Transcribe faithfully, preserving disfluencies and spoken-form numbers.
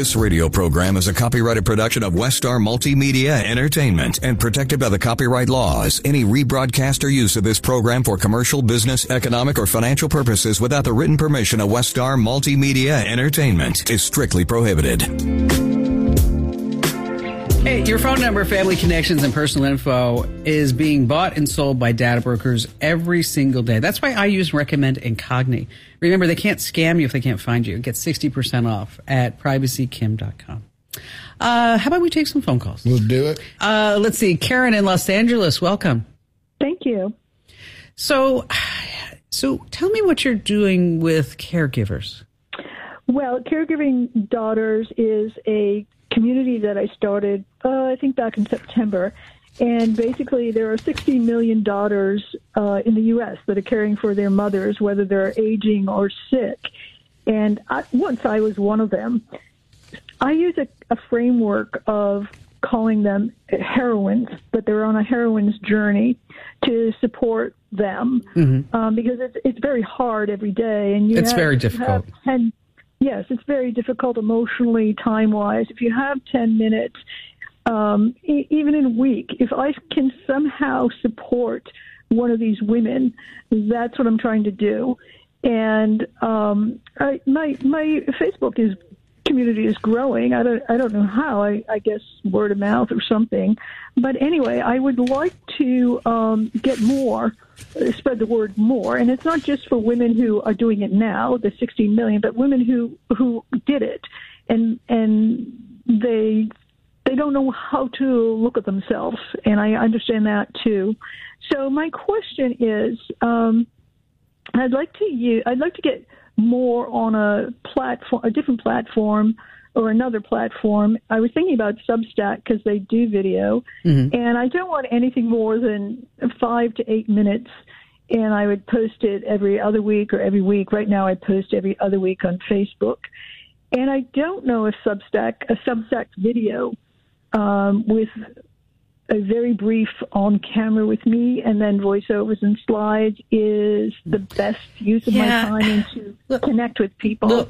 This radio program is a copyrighted production of Westar Multimedia Entertainment and protected by the copyright laws. Any rebroadcast or use of this program for commercial, business, economic, or financial purposes without the written permission of Westar Multimedia Entertainment is strictly prohibited. Hey, your phone number, family connections, and personal info is being bought and sold by data brokers every single day. That's why I use and recommend Incogni. Remember, they can't scam you if they can't find you. Get sixty percent off at privacy kim dot com. Uh, how about we take some phone calls? Let's do it. Uh, let's see. Karen in Los Angeles, welcome. Thank you. So, so tell me what you're doing with caregivers. Well, Caregiving Daughters is a community that I started, uh, I think, back in September. And basically, there are sixty million daughters uh, in the U S that are caring for their mothers, whether they're aging or sick. And I, once I was one of them. I use a, a framework of calling them heroines, but they're on a heroine's journey to support them, mm-hmm. um, because it's, it's very hard every day. And you it's have, very difficult. Have ten, yes, it's very difficult emotionally, time-wise. If you have ten minutes, um, e- even in a week, if I can somehow support one of these women, that's what I'm trying to do. And um, I, my my Facebook is community is growing. I don't I don't know how. I, I guess word of mouth or something. But anyway, I would like to um, get more, uh, spread the word more. And it's not just for women who are doing it now, the sixteen million, but women who who did it, and and they they don't know how to look at themselves. And I understand that too. So my question is, um, I'd like to use, I'd like to get more on a platform, a different platform or another platform. I was thinking about Substack because they do video, mm-hmm. and I don't want anything more than five to eight minutes, and I would post it every other week or every week. Right now I post every other week on Facebook, and I don't know if Substack, a Substack video um, with a very brief on camera with me and then voiceovers and slides is the best use of yeah. my time and to look, connect with people. Look,